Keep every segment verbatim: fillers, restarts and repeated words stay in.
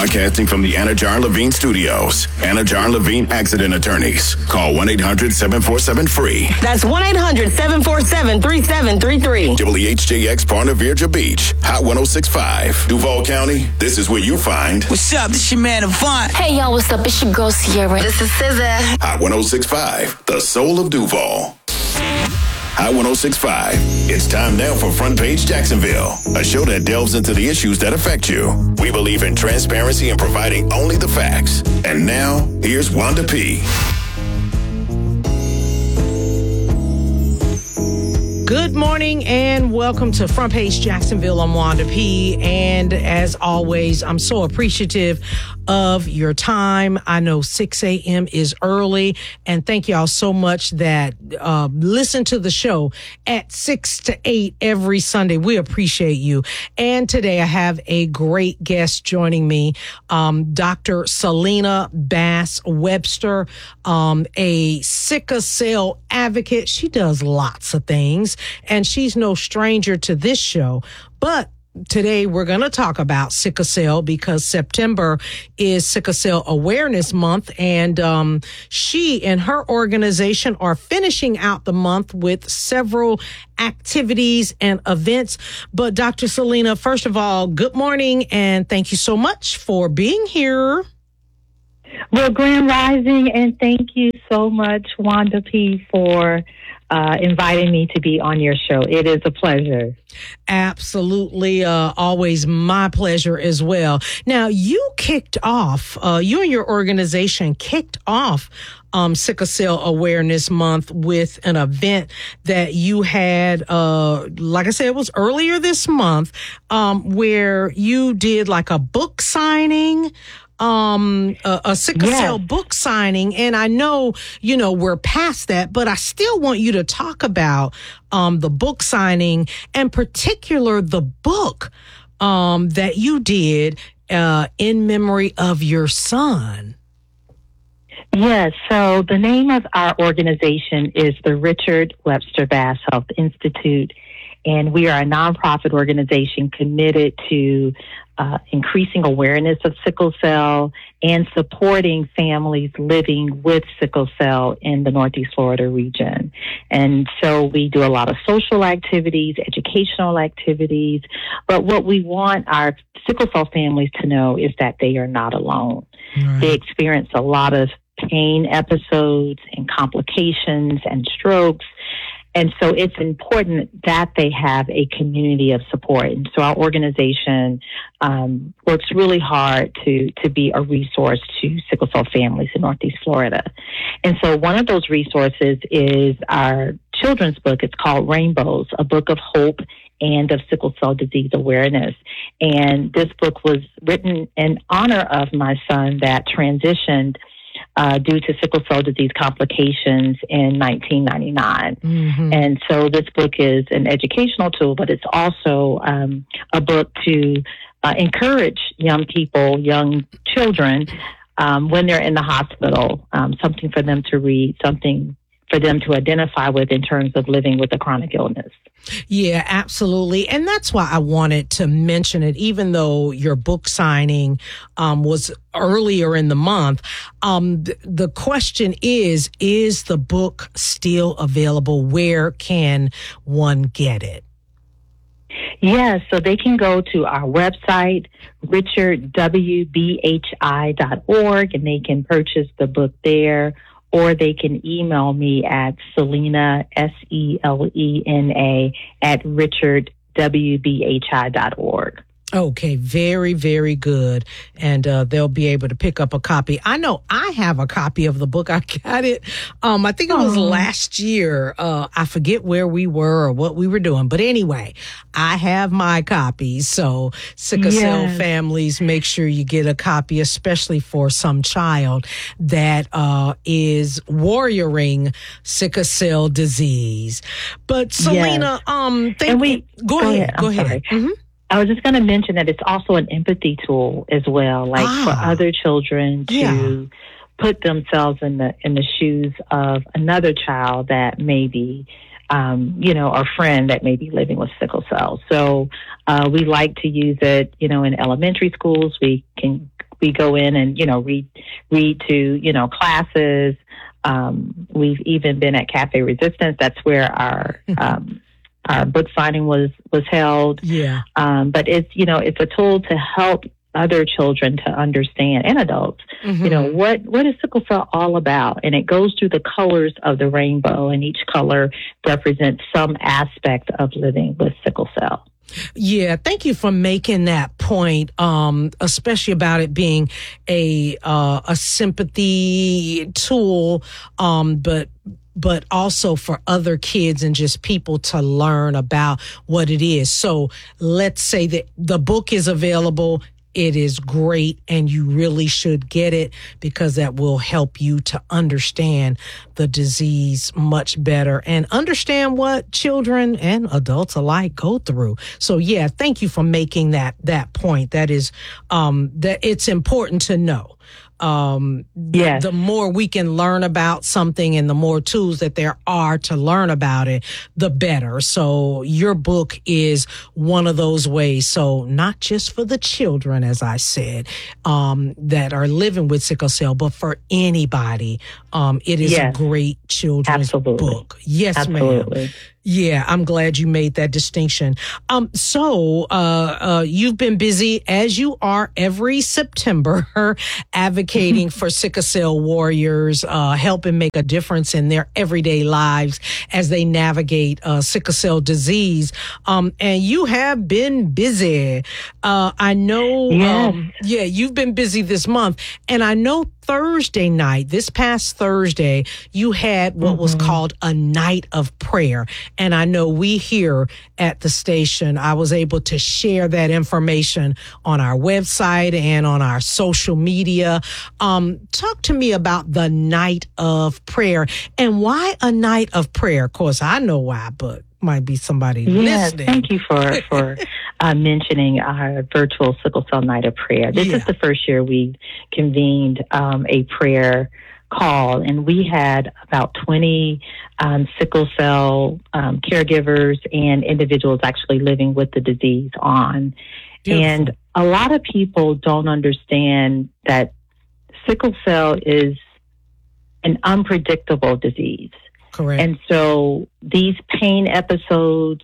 Broadcasting from the Anna Jar Levine Studios. Anna Jar Levine Accident Attorneys. Call one eight hundred seven four seven free. That's one eight hundred seven four seven three seven three three. W H J X Ponte Vedra Beach. Hot one oh six point five. Duval County. This is where you find. What's up? This your man Avant. Hey, y'all. What's up? It's your girl Sierra. This is S Z A. Hot one oh six point five. The soul of Duval. Hot one oh six point five. It's time now for Front Page Jacksonville, a show that delves into the issues that affect you. We believe in transparency and providing only the facts. And now, here's Wanda P. Good morning and welcome to Front Page Jacksonville. I'm Wanda P. And as always, I'm so appreciative of your time. I know six a.m. is early, and thank y'all so much that uh, listen to the show at six to eight every Sunday. We appreciate you. And today I have a great guest joining me, um, Doctor Selena Bass Webster, um, a sickle cell advocate. She does lots of things, and she's no stranger to this show, but today we're going to talk about sickle cell because September is Sickle Cell Awareness Month, and um, she and her organization are finishing out the month with several activities and events. But Doctor Selena, first of all, good morning, and thank you so much for being here. Well, Grand Rising, and thank you so much, Wanda P., for uh, inviting me to be on your show. It is a pleasure. Absolutely. Uh, always my pleasure as well. Now, you kicked off, uh, you and your organization kicked off um, Sickle Cell Awareness Month with an event that you had, uh, like I said, it was earlier this month, um, where you did like a book signing, um, a, a sickle yes. cell book signing. And I know, you know, we're past that, but I still want you to talk about, um, the book signing and particular the book, um, that you did, uh, in memory of your son. Yes. So the name of our organization is the Richard Webster Bass Health Institute, and we are a nonprofit organization committed to Uh, increasing awareness of sickle cell and supporting families living with sickle cell in the Northeast Florida region. And so we do a lot of social activities, educational activities, but what we want our sickle cell families to know is that they are not alone. Right. They experience a lot of pain episodes and complications and strokes. And so it's important that they have a community of support. And so our organization um, works really hard to, to be a resource to sickle cell families in Northeast Florida. And so one of those resources is our children's book. It's called Rainbows, a book of hope and of sickle cell disease awareness. And this book was written in honor of my son that transitioned Uh, due to sickle cell disease complications in nineteen ninety-nine. Mm-hmm. And so this book is an educational tool, but it's also um, a book to uh, encourage young people, young children, um, when they're in the hospital, um, something for them to read, something for them to identify with in terms of living with a chronic illness. Yeah, absolutely. And that's why I wanted to mention it, even though your book signing um, was earlier in the month. Um, th- the question is, is the book still available? Where can one get it? Yes, so they can go to our website, richard w b h i dot org, and they can purchase the book there, or they can email me at Selena, S E L E N A, at richard w b h i dot org. Okay, very, very good. And uh, they'll be able to pick up a copy. I know I have a copy of the book. I got it. Um, I think it was oh. last year. Uh, I forget where we were or what we were doing. But anyway, I have my copy. So sickle yes. cell families, make sure you get a copy, especially for some child that uh, is warrioring sickle cell disease. But Selena, yes. um, thank and we, go, go ahead. Go ahead. Sorry. Mm-hmm. I was just going to mention that it's also an empathy tool as well, like ah, for other children to yeah. put themselves in the in the shoes of another child that may be, um, you know, a friend that may be living with sickle cell. So uh, we like to use it, you know, in elementary schools. We can we go in and, you know, read, read to, you know, classes. Um, we've even been at Cafe Resistance. That's where our, um, our book signing was, was held. Yeah. Um, but it's, you know, it's a tool to help other children to understand, and adults, mm-hmm. you know, what, what is sickle cell all about? And it goes through the colors of the rainbow, and each color represents some aspect of living with sickle cell. Yeah, thank you for making that point, um, especially about it being a uh, a sympathy tool, um, but but also for other kids and just people to learn about what it is. So let's say that the book is available. It is great, and you really should get it because that will help you to understand the disease much better and understand what children and adults alike go through. So, yeah, thank you for making that that point. That is, um, that it's important to know. Um, yes. The more we can learn about something and the more tools that there are to learn about it, the better. So your book is one of those ways. So not just for the children, as I said, um, that are living with sickle cell, but for anybody. Um, it is yes. a great children's Absolutely. book. Yes, Absolutely. ma'am. Yeah, I'm glad you made that distinction. Um, so, uh, uh, you've been busy, as you are every September, advocating for sickle cell warriors, uh, helping make a difference in their everyday lives as they navigate, uh, sickle cell disease. Um, and you have been busy. Uh, I know, yes. um, yeah, you've been busy this month, and I know Thursday night, this past Thursday, you had what mm-hmm. was called a night of prayer. And I know we here at the station, I was able to share that information on our website and on our social media. Um, talk to me about the night of prayer and why a night of prayer. Of course, I know why, but might be somebody yes, listening. Thank you for, for uh, mentioning our virtual sickle cell night of prayer. This Yeah. is the first year we've convened um, a prayer call, and we had about twenty um, sickle cell um, caregivers and individuals actually living with the disease on. Beautiful. And a lot of people don't understand that sickle cell is an unpredictable disease. Correct. And so these pain episodes,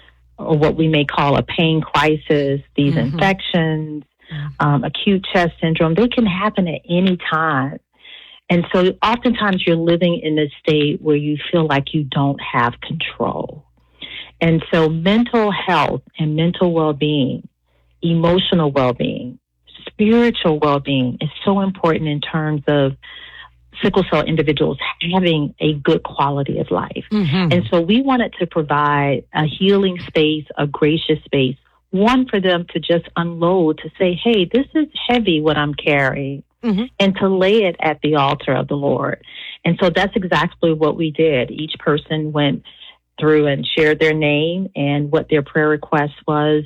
or what we may call a pain crisis, these Mm-hmm. infections, um, acute chest syndrome, they can happen at any time. And so oftentimes you're living in this state where you feel like you don't have control. And so mental health and mental well-being, emotional well-being, spiritual well-being is so important in terms of sickle cell individuals having a good quality of life. Mm-hmm. And so we wanted to provide a healing space, a gracious space, one for them to just unload, to say, hey, this is heavy what I'm carrying, mm-hmm. and to lay it at the altar of the Lord. And so that's exactly what we did. Each person went through and shared their name and what their prayer request was,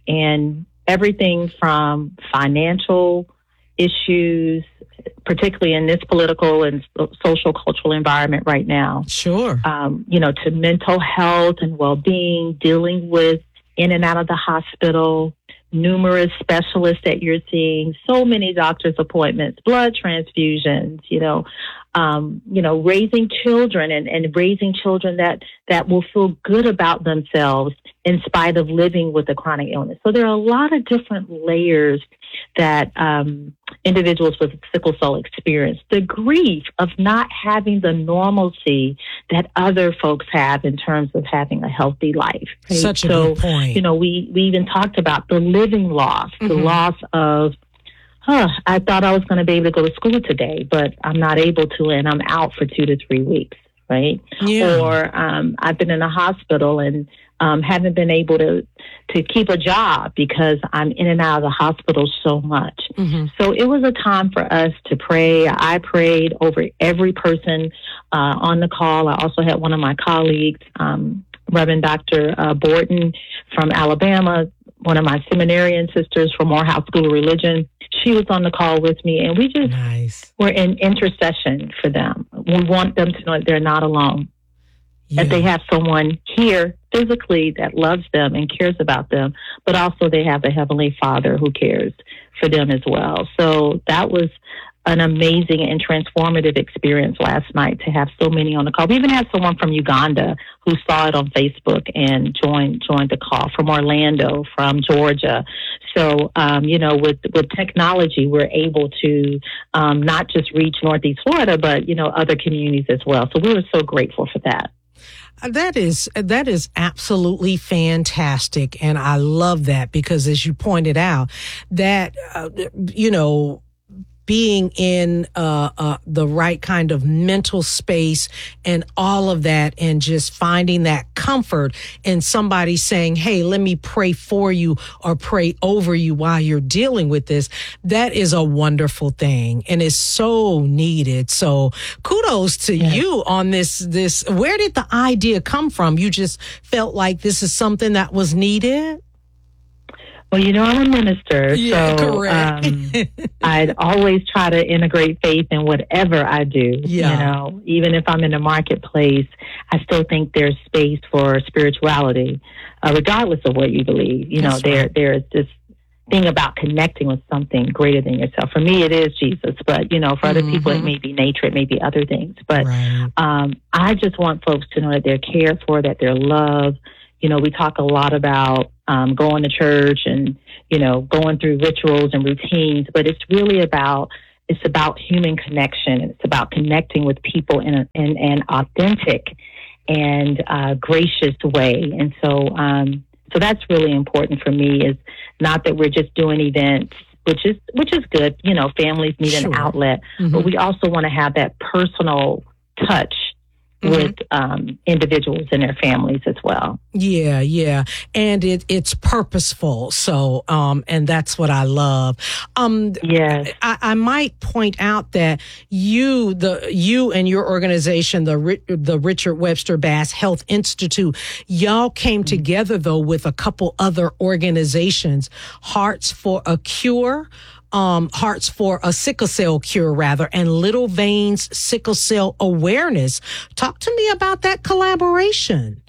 and everything from financial issues, particularly in this political and social cultural environment right now. Sure. Um, you know, to mental health and well-being, dealing with in and out of the hospital, numerous specialists that you're seeing, so many doctor's appointments, blood transfusions, you know, um, you know, raising children and, and raising children that, that will feel good about themselves in spite of living with a chronic illness. So there are a lot of different layers that um, individuals with sickle cell experience. The grief of not having the normalcy that other folks have in terms of having a healthy life. Right? Such a so, good point. You know, we, we even talked about the living loss, mm-hmm. the loss of, huh, I thought I was going to be able to go to school today, but I'm not able to, and I'm out for two to three weeks, right? Yeah. Or um, I've been in a hospital and Um, haven't been able to, to keep a job because I'm in and out of the hospital so much. Mm-hmm. So it was a time for us to pray. I prayed over every person uh, on the call. I also had one of my colleagues, um, Reverend Doctor Uh, Borton from Alabama, one of my seminarian sisters from Morehouse School of Religion. She was on the call with me, and we just nice. were in intercession for them. We want them to know that they're not alone. Yeah. That they have someone here physically that loves them and cares about them, but also they have a Heavenly Father who cares for them as well. So that was an amazing and transformative experience last night to have so many on the call. We even had someone from Uganda who saw it on Facebook and joined joined the call, from Orlando, from Georgia. So, um, you know, with, with technology, we're able to um, not just reach Northeast Florida, but, you know, other communities as well. So we were so grateful for that. That is, that is absolutely fantastic. And I love that because, as you pointed out, that, uh, you know, being in uh, uh, the right kind of mental space and all of that, and just finding that comfort in somebody saying, hey, let me pray for you or pray over you while you're dealing with this. That is a wonderful thing and is so needed. So kudos to yeah. you on this. This, where did the idea come from? You just felt like this is something that was needed? Well, you know, I'm a minister, yeah, so correct. um, I'd always try to integrate faith in whatever I do. Yeah. You know, even if I'm in the marketplace, I still think there's space for spirituality, uh, regardless of what you believe. You That's know, there right. there's this thing about connecting with something greater than yourself. For me, it is Jesus, but, you know, for other Mm-hmm. people, it may be nature, it may be other things. But Right. um, I just want folks to know that they're cared for, that they're loved. You know, we talk a lot about um, going to church and, you know, going through rituals and routines, but it's really about, it's about human connection. It's about connecting with people in, a, in an authentic and uh, gracious way. And so, um, so that's really important for me, is not that we're just doing events, which is, which is good. You know, families need Sure. an outlet, Mhm. but we also want to have that personal touch Mhm. with um, individuals and their families as well. Yeah, yeah. And it, it's purposeful. So, um, and that's what I love. Um, Yes. I, I might point out that you, the, you and your organization, the, Ri- the Richard Webster Bass Health Institute, y'all came Mm-hmm. together though with a couple other organizations, Hearts for a Cure, Um, Hearts for a Sickle Cell Cure, rather, and Little Veins Sickle Cell Awareness. Talk to me about that collaboration.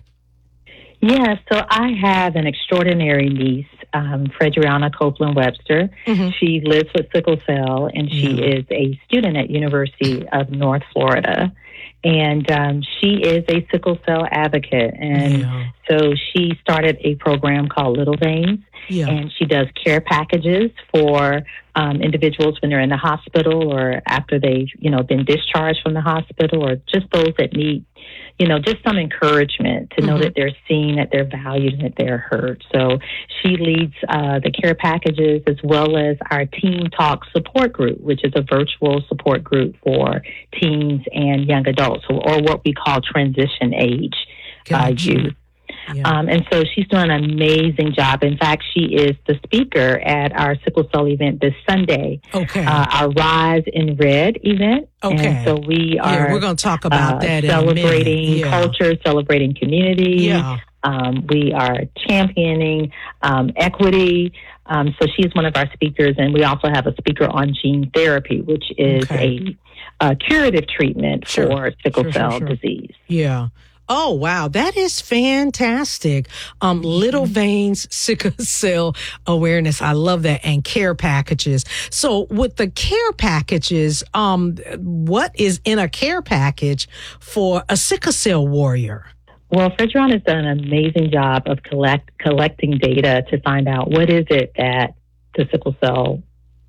Yeah, so I have an extraordinary niece, um, Frederiana Copeland Webster. Mhm. She lives with sickle cell, and she Yeah. is a student at University of North Florida. And um, she is a sickle cell advocate. And Yeah. so she started a program called Little Veins. Yeah. And she does care packages for um, individuals when they're in the hospital or after they've, you know, been discharged from the hospital, or just those that need, you know, just some encouragement to know Mhm. that they're seen, that they're valued, and that they're heard. So she leads uh, the care packages, as well as our Teen Talk support group, which is a virtual support group for teens and young adults, or, or what we call transition age uh, Gotcha. youth. Yeah. Um, and so she's doing an amazing job. In fact, she is the speaker at our sickle cell event this Sunday, Okay. uh, our Rise in Red event. Okay. And so we are yeah, we're going to talk about uh, that in celebrating a minute. Yeah. culture, celebrating community. Yeah. Um, we are championing um, equity. Um, so she's one of our speakers, and we also have a speaker on gene therapy, which is Okay. a, a curative treatment Sure. for sickle Sure, cell sure, sure. disease. Yeah. Oh, wow. That is fantastic. Um, Little Veins Sickle Cell Awareness. I love that. And care packages. So with the care packages, um, what is in a care package for a sickle cell warrior? Well, Fredron has done an amazing job of collect collecting data to find out what is it that the sickle cell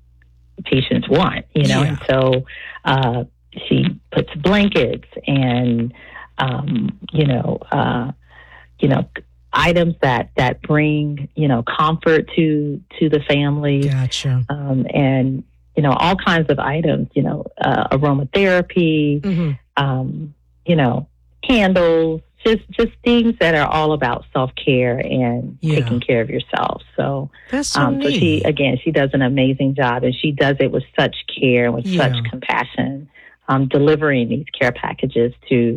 patients want, you know. Yeah. And so uh, she puts blankets and, um, you know, uh, you know, items that that bring, you know, comfort to to the family, Gotcha. um, and you know, all kinds of items, you know, uh, aromatherapy, Mm-hmm. um, you know, candles. Just, just things that are all about self-care and Yeah. taking care of yourself. So, That's so um, so neat. she, again, she does an amazing job, and she does it with such care and with Yeah. such compassion, um, delivering these care packages to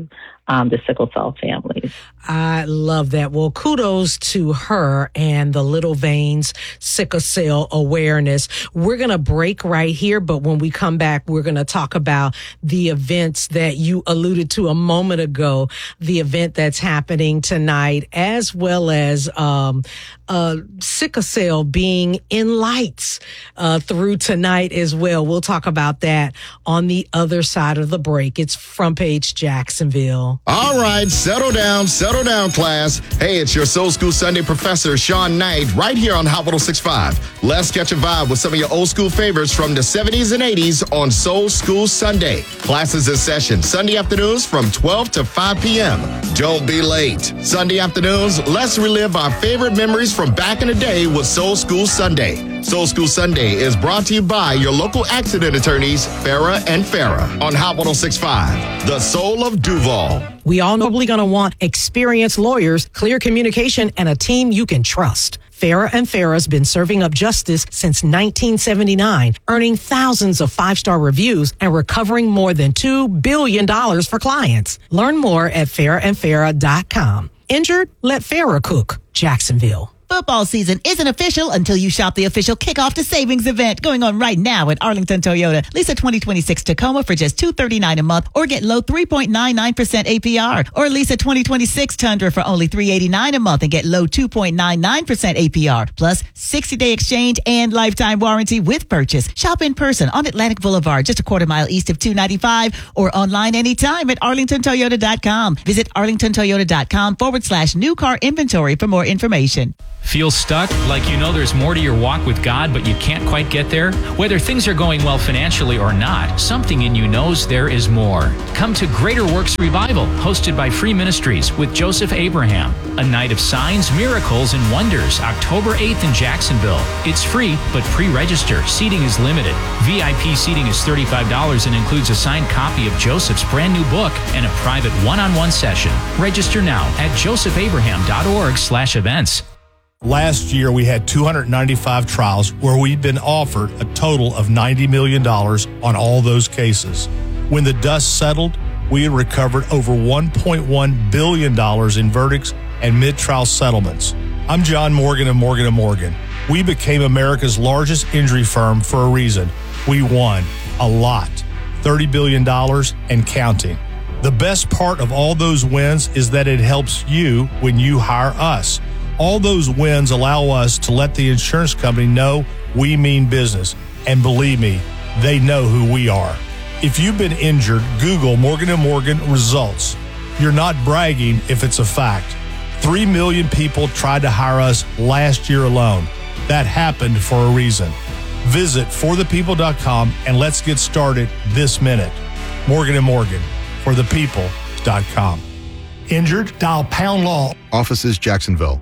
um, the sickle cell families. I love that. Well, kudos to her and the Little Veins sickle cell awareness. We're going to break right here, but when we come back, we're going to talk about the events that you alluded to a moment ago, the event that's happening tonight, as well as um, uh, sickle cell being in lights uh, through tonight as well. We'll talk about that on the other side of the break. It's Front Page Jacksonville. All right, settle down, settle down, class. Hey, it's your Soul School Sunday professor, Sean Knight, right here on Hot one oh six point five. Let's catch a vibe with some of your old school favorites from the seventies and eighties on Soul School Sunday. Classes in session Sunday afternoons from twelve to five p.m. Don't be late. Sunday afternoons, let's relive our favorite memories from back in the day with Soul School Sunday. Soul School Sunday is brought to you by your local accident attorneys, Farah and Farah, on Hot one oh six point five, the soul of Duval. We all normally going to want experienced lawyers, clear communication, and a team you can trust. Farah and Farah's been serving up justice since nineteen seventy-nine, earning thousands of five-star reviews and recovering more than two billion dollars for clients. Learn more at farah and farah dot com. Injured? Let Farah cook. Jacksonville. Football season isn't official until you shop the official Kickoff to Savings event going on right now at Arlington Toyota. Lease a twenty twenty-six Tacoma for just two hundred thirty-nine dollars a month or get low three point nine nine percent A P R. Or lease a twenty twenty-six Tundra for only three hundred eighty-nine dollars a month and get low two point nine nine percent A P R. Plus sixty-day exchange and lifetime warranty with purchase. Shop in person on Atlantic Boulevard, just a quarter mile east of two ninety-five, or online anytime at arlington toyota dot com. Visit arlington toyota dot com forward slash new car inventory for more information. Feel stuck? Like you know there's more to your walk with God, but you can't quite get there? Whether things are going well financially or not, something in you knows there is more. Come to Greater Works Revival, hosted by Free Ministries with Joseph Abraham. A night of signs, miracles, and wonders, October eighth in Jacksonville. It's free, but pre-register. Seating is limited. V I P seating is thirty-five dollars and includes a signed copy of Joseph's brand new book and a private one-on-one session. Register now at joseph abraham dot org slash events. Last year, we had two hundred ninety-five trials where we'd been offered a total of ninety million dollars on all those cases. When the dust settled, we had recovered over one point one billion dollars in verdicts and mid-trial settlements. I'm John Morgan of Morgan and Morgan. We became America's largest injury firm for a reason. We won a lot, thirty billion dollars and counting. The best part of all those wins is that it helps you when you hire us. All those wins allow us to let the insurance company know we mean business. And believe me, they know who we are. If you've been injured, Google Morgan and Morgan results. You're not bragging if it's a fact. Three million people tried to hire us last year alone. That happened for a reason. Visit for the people dot com and let's get started this minute. Morgan and Morgan, for the people dot com. Injured? Dial pound law. Offices, Jacksonville.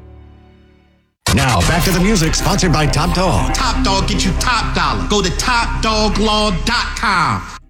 Now, back to the music, sponsored by Top Dog. Top Dog, get you top dollar. Go to top dog law dot com.